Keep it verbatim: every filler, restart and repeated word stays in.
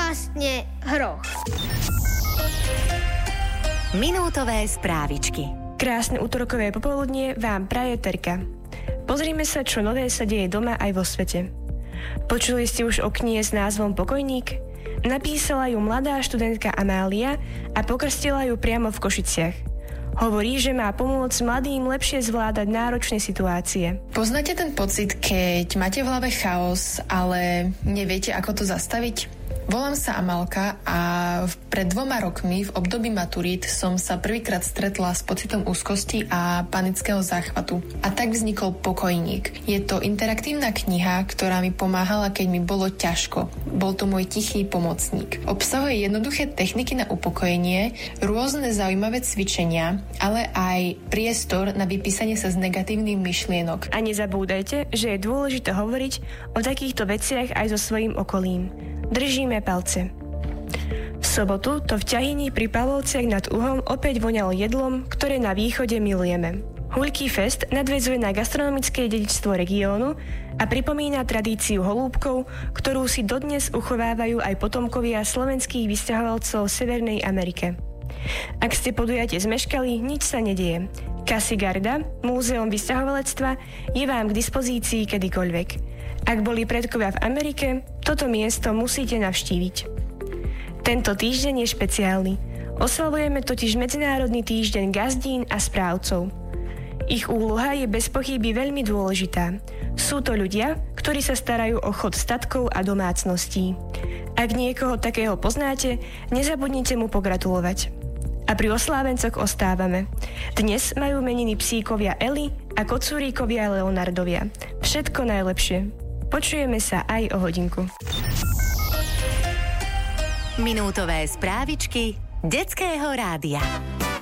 vlastne hroch? Minútové správičky. Krásne utorkové popoludnie vám praje Terka. Pozrime sa, čo nové sa deje doma aj vo svete. Počuli ste už o knihe s názvom Pokojník? Napísala ju mladá študentka Amália a pokrstila ju priamo v Košiciach. Hovorí, že má pomôcť mladým lepšie zvládať náročné situácie. Poznáte ten pocit, keď máte v hlave chaos, ale neviete, ako to zastaviť? Volám sa Amálka a pred dvoma rokmi v období maturít som sa prvýkrát stretla s pocitom úzkosti a panického záchvatu. A tak vznikol Pokojník. Je to interaktívna kniha, ktorá mi pomáhala, keď mi bolo ťažko. Bol to môj tichý pomocník. Obsahuje jednoduché techniky na upokojenie, rôzne zaujímavé cvičenia, ale aj priestor na vypísanie sa z negatívnych myšlienok. A nezabúdajte, že je dôležité hovoriť o takýchto veciach aj so svojím okolím. Držíme palce. V sobotu to v ťahyni pri Pavlovciach nad Uhom opäť voňalo jedlom, ktoré na východe milujeme. Huľký fest nadväzuje na gastronomické dedičstvo regiónu a pripomína tradíciu holúbkov, ktorú si dodnes uchovávajú aj potomkovia slovenských vysťahovalcov v Severnej Amerike. Ak ste podujatie zmeškali, nič sa nedieje. Casigarda, múzeum vysťahovalectva, je vám k dispozícii kedykoľvek. Ak boli predkovia v Amerike, toto miesto musíte navštíviť. Tento týždeň je špeciálny. Oslavujeme totiž Medzinárodný týždeň gazdín a správcov. Ich úloha je bez pochyby veľmi dôležitá. Sú to ľudia, ktorí sa starajú o chod statkov a domácností. Ak niekoho takého poznáte, nezabudnite mu pogratulovať. A pri oslávencoch ostávame. Dnes majú meniny psíkovia Eli a kocúríkovia Leonardovia. Všetko najlepšie. Počujeme sa aj o hodinku. Minútové správičky Detského rádia.